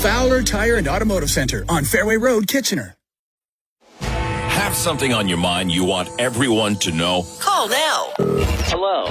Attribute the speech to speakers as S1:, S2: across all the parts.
S1: Fowler Tire and Automotive Center on Fairway Road, Kitchener.
S2: Have something on your mind you want everyone to know?
S3: Call now.
S4: Hello.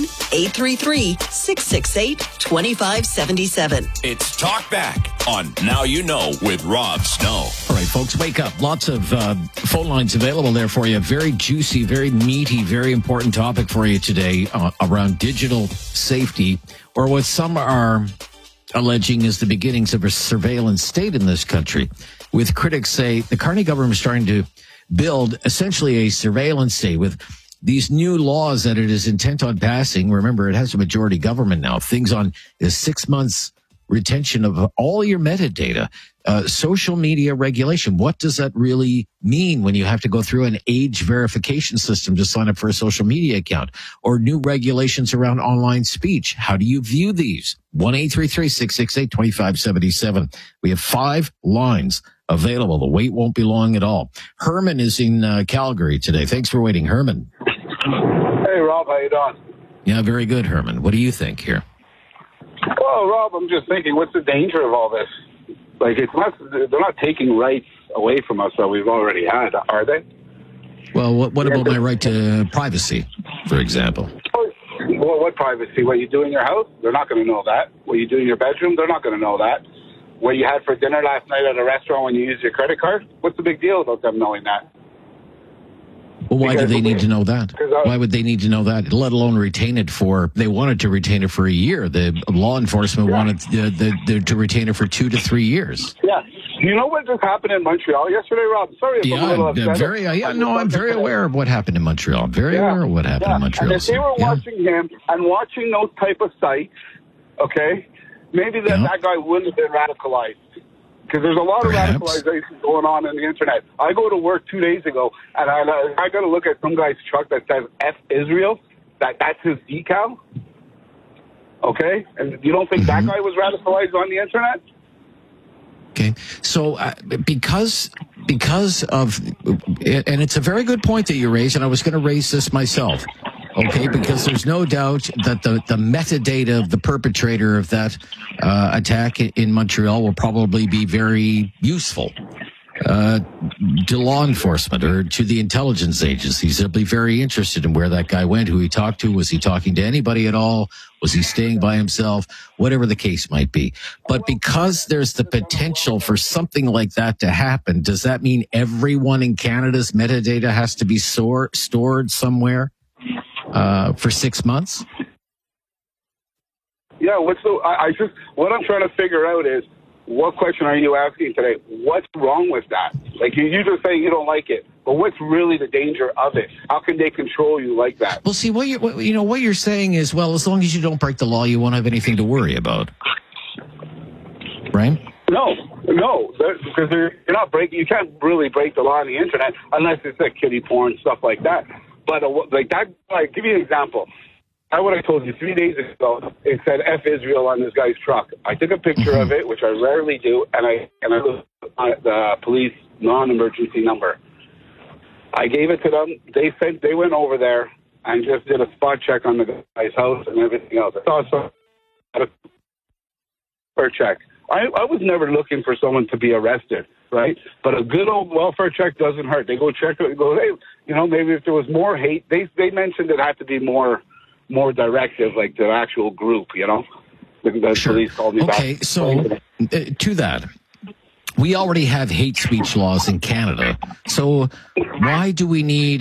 S3: 1-833-668-2577.
S2: It's Talk Back on Now You Know with Rob Snow.
S5: All right, folks, wake up. Lots of phone lines available there for you. Very juicy, very meaty, very important topic for you today around digital safety, or what some are alleging is the beginnings of a surveillance state in this country. With critics say the Carney government is trying to build essentially a surveillance state with these new laws that it is intent on passing. Remember, it has a majority government now. Things on is 6 months retention of all your metadata, social media regulation. What does that really mean when you have to go through an age verification system to sign up for a social media account, or new regulations around online speech? How do you view these? 1-833-668-2577. We have 5 lines available. The wait won't be long at all. Herman is in Calgary today. Thanks for waiting, Herman.
S6: Hey, Rob, how you doing?
S5: Yeah, very good, Herman. What do you think here?
S6: Well, Rob, I'm just thinking, what's the danger of all this? Like, they're not taking rights away from us that we've already had, are they?
S5: Well, what about my right to privacy, for example?
S6: Well, what privacy? What you do in your house? They're not going to know that. What you do in your bedroom? They're not going to know that. What you had for dinner last night at a restaurant when you used your credit card? What's the big deal about them knowing that?
S5: Well, why do they need to know that? Why would they need to know that, let alone retain it for, they wanted to retain it for a year. The law enforcement wanted to retain it for 2 to 3 years.
S6: Yeah. You know what just happened in Montreal yesterday, Rob? Sorry if I'm a little upset.
S5: I'm very aware of what happened in Montreal. I'm very aware of what happened in Montreal.
S6: And if they were watching him and watching those type of sites, okay, maybe that guy wouldn't have been radicalized. Because there's a lot of radicalization going on in the internet. I go to work 2 days ago, and I got to look at some guy's truck that says F Israel. That's his decal. Okay? And you don't think that guy was radicalized on the internet?
S5: Okay. So because of, and it's a very good point that you raised, and I was going to raise this myself. Okay, because there's no doubt that the metadata of the perpetrator of that attack in Montreal will probably be very useful to law enforcement or to the intelligence agencies. They'll be very interested in where that guy went, who he talked to. Was he talking to anybody at all? Was he staying by himself? Whatever the case might be. But because there's the potential for something like that to happen, does that mean everyone in Canada's metadata has to be stored somewhere? For 6 months?
S6: Yeah, what I'm trying to figure out is, what question are you asking today? What's wrong with that? Like, you just say you don't like it, but what's really the danger of it? How can they control you like that?
S5: Well, see, what you're saying is, well, as long as you don't break the law, you won't have anything to worry about, right?
S6: No, because you're not breaking. You can't really break the law on the internet unless it's like kiddie porn, stuff like that. But I'll give you an example. What I told you 3 days ago, it said F Israel on this guy's truck. I took a picture of it, which I rarely do, and I looked at the police non-emergency number. I gave it to them. They went over there and just did a spot check on the guy's house and everything else. I saw some check. I was never looking for someone to be arrested, right? But a good old welfare check doesn't hurt. They go check it and go, hey, maybe if there was more hate, they mentioned it had to be more directive, like the actual group, The
S5: sure.
S6: Police called me back.
S5: Okay, so to that, we already have hate speech laws in Canada. So why do we need